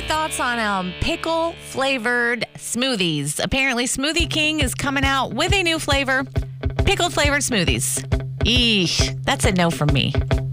thoughts on pickle flavored smoothies? Apparently, Smoothie King is coming out with a new flavor, pickle flavored smoothies. Eesh, that's a no from me.